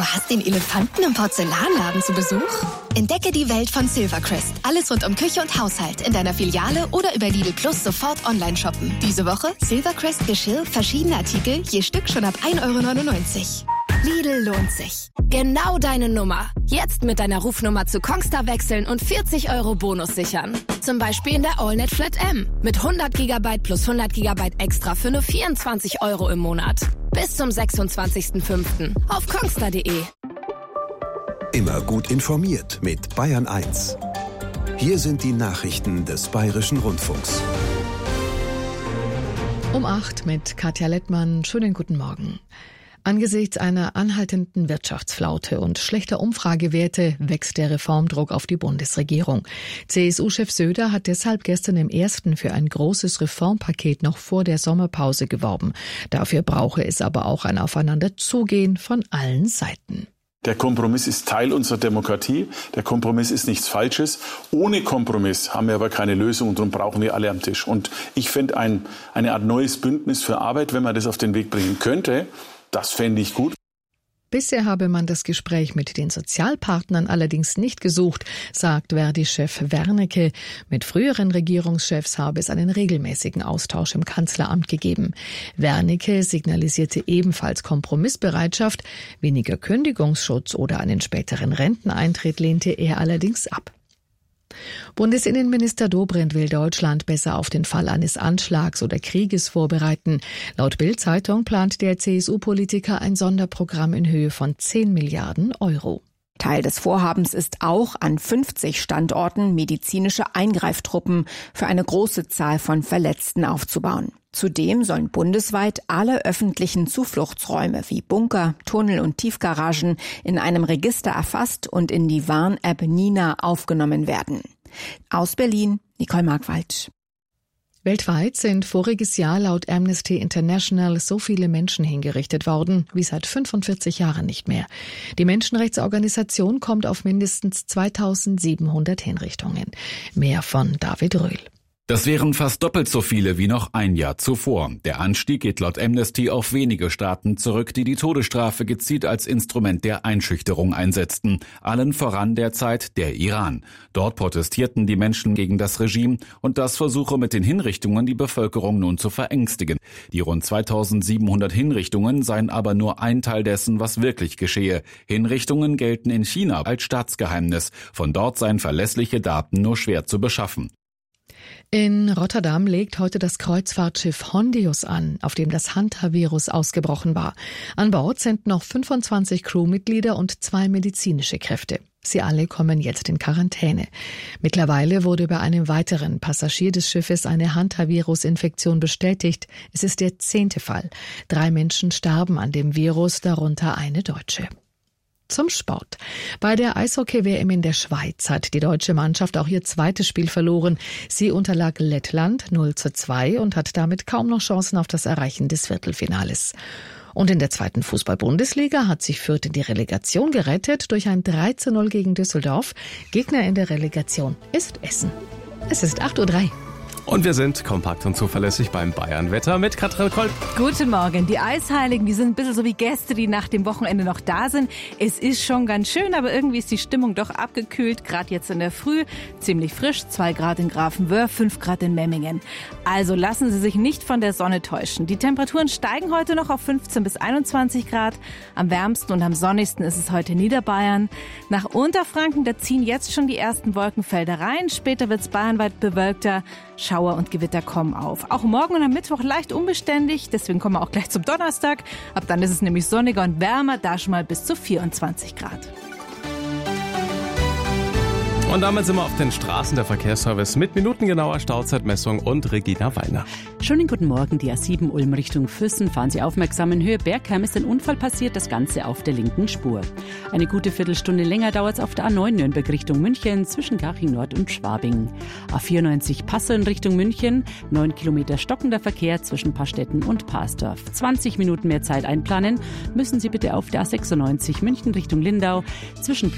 hast den Elefanten im Porzellanladen zu Besuch? Entdecke die Welt von Silvercrest. Alles rund um Küche und Haushalt in deiner Filiale oder über Lidl Plus sofort online shoppen. Diese Woche Silvercrest Geschirr, verschiedene Artikel, je Stück schon ab 1,99 €. Lidl lohnt sich. Genau deine Nummer. Jetzt mit deiner Rufnummer zu Kongstar wechseln und 40 € Bonus sichern. Zum Beispiel in der AllNet Flat M. Mit 100 GB plus 100 GB extra für nur 24 € im Monat. Bis zum 26.05. auf kongstar.de. Immer gut informiert mit Bayern 1. Hier sind die Nachrichten des Bayerischen Rundfunks. Um 8 mit Katja Lettmann. Schönen guten Morgen. Angesichts einer anhaltenden Wirtschaftsflaute und schlechter Umfragewerte wächst der Reformdruck auf die Bundesregierung. CSU-Chef Söder hat deshalb gestern im Ersten für ein großes Reformpaket noch vor der Sommerpause geworben. Dafür brauche es aber auch ein Aufeinanderzugehen von allen Seiten. Der Kompromiss ist Teil unserer Demokratie. Der Kompromiss ist nichts Falsches. Ohne Kompromiss haben wir aber keine Lösung und darum brauchen wir alle am Tisch. Und ich fände eine Art neues Bündnis für Arbeit, wenn man das auf den Weg bringen könnte, das fände ich gut. Bisher habe man das Gespräch mit den Sozialpartnern allerdings nicht gesucht, sagt Verdi-Chef Wernicke. Mit früheren Regierungschefs habe es einen regelmäßigen Austausch im Kanzleramt gegeben. Wernicke signalisierte ebenfalls Kompromissbereitschaft. Weniger Kündigungsschutz oder einen späteren Renteneintritt lehnte er allerdings ab. Bundesinnenminister Dobrindt will Deutschland besser auf den Fall eines Anschlags oder Krieges vorbereiten. Laut Bild-Zeitung plant der CSU-Politiker ein Sonderprogramm in Höhe von 10 Milliarden €. Teil des Vorhabens ist auch, an 50 Standorten medizinische Eingreiftruppen für eine große Zahl von Verletzten aufzubauen. Zudem sollen bundesweit alle öffentlichen Zufluchtsräume wie Bunker, Tunnel und Tiefgaragen in einem Register erfasst und in die Warn-App Nina aufgenommen werden. Aus Berlin, Nicole Markwald. Weltweit sind voriges Jahr laut Amnesty International so viele Menschen hingerichtet worden wie seit 45 Jahren nicht mehr. Die Menschenrechtsorganisation kommt auf mindestens 2700 Hinrichtungen. Mehr von David Röhl. Das wären fast doppelt so viele wie noch ein Jahr zuvor. Der Anstieg geht laut Amnesty auf wenige Staaten zurück, die die Todesstrafe gezielt als Instrument der Einschüchterung einsetzten. Allen voran derzeit der Iran. Dort protestierten die Menschen gegen das Regime und das versuche mit den Hinrichtungen die Bevölkerung nun zu verängstigen. Die rund 2700 Hinrichtungen seien aber nur ein Teil dessen, was wirklich geschehe. Hinrichtungen gelten in China als Staatsgeheimnis. Von dort seien verlässliche Daten nur schwer zu beschaffen. In Rotterdam legt heute das Kreuzfahrtschiff Hondius an, auf dem das Hantavirus ausgebrochen war. An Bord sind noch 25 Crewmitglieder und 2 medizinische Kräfte. Sie alle kommen jetzt in Quarantäne. Mittlerweile wurde bei einem weiteren Passagier des Schiffes eine Hantavirus-Infektion bestätigt. Es ist der 10. Fall. 3 Menschen starben an dem Virus, darunter eine Deutsche. Zum Sport. Bei der Eishockey-WM in der Schweiz hat die deutsche Mannschaft auch ihr zweites Spiel verloren. Sie unterlag Lettland 0:2 und hat damit kaum noch Chancen auf das Erreichen des Viertelfinales. Und in der 2. Fußball-Bundesliga hat sich Fürth in die Relegation gerettet durch ein 3:0 gegen Düsseldorf. Gegner in der Relegation ist Essen. Es ist 8:03 Uhr. Und wir sind kompakt und zuverlässig beim Bayern-Wetter mit Katrin Kolb. Guten Morgen. Die Eisheiligen, die sind ein bisschen so wie Gäste, die nach dem Wochenende noch da sind. Es ist schon ganz schön, aber irgendwie ist die Stimmung doch abgekühlt. Gerade jetzt in der Früh, ziemlich frisch, 2 Grad in Grafenwöhr, 5 Grad in Memmingen. Also lassen Sie sich nicht von der Sonne täuschen. Die Temperaturen steigen heute noch auf 15 bis 21 Grad. Am wärmsten und am sonnigsten ist es heute in Niederbayern. Nach Unterfranken, da ziehen jetzt schon die ersten Wolkenfelder rein. Später wird es bayernweit bewölkter. Schauer und Gewitter kommen auf. Auch morgen und am Mittwoch leicht unbeständig, deswegen kommen wir auch gleich zum Donnerstag. Ab dann ist es nämlich sonniger und wärmer, da schon mal bis zu 24 Grad. Und damit sind wir auf den Straßen, der Verkehrsservice mit minutengenauer Stauzeitmessung und Regina Weiner. Schönen guten Morgen, die A7 Ulm Richtung Füssen. Fahren Sie aufmerksam, in Höhe Bergheim ist ein Unfall passiert, das Ganze auf der linken Spur. Eine gute Viertelstunde länger dauert es auf der A9 Nürnberg Richtung München zwischen Garching Nord und Schwabing. A94 Passau in Richtung München, 9 Kilometer stockender Verkehr zwischen Pastetten und Parsdorf. 20 Minuten mehr Zeit einplanen müssen Sie bitte auf der A96 München Richtung Lindau zwischen